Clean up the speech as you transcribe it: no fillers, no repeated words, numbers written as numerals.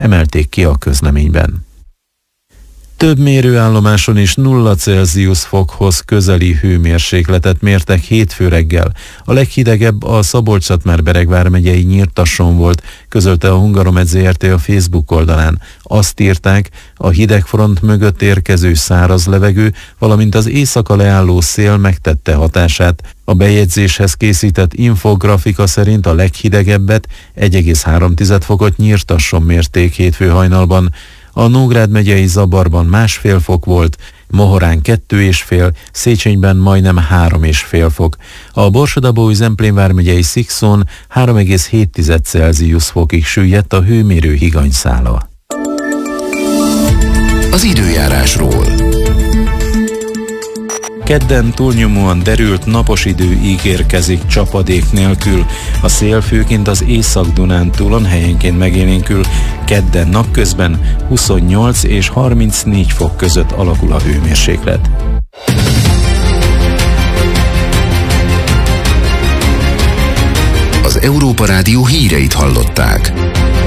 emelték ki a közleményben. Több mérőállomáson is 0 Celsius fokhoz közeli hőmérsékletet mértek hétfő reggel. A leghidegebb a Szabolcs-Szatmár-Bereg vármegyei Nyírtasson volt, közölte a Hungaromed Zrt. A Facebook oldalán. Azt írták, a hidegfront mögött érkező száraz levegő, valamint az éjszaka leálló szél megtette hatását. A bejegyzéshez készített infografika szerint a leghidegebbet, 1,3 fokot Nyírtasson mérték hétfő hajnalban. A Nógrád megyei Zabarban 1,5 fok volt, Mohorán 2,5, Széchenyben majdnem 3,5 fok. A Borsod-Abaúj-Zemplén vármegyei Szikszón 3,7 Celsius fokig süllyedt a hőmérő higanyszála. Az időjárásról. Kedden túlnyomóan derült napos idő ígérkezik csapadék nélkül. A szél főként az Észak-Dunántúlon helyenként megélénkül. Kedden napközben 28 és 34 fok között alakul a hőmérséklet. Az Európa Rádió híreit hallották.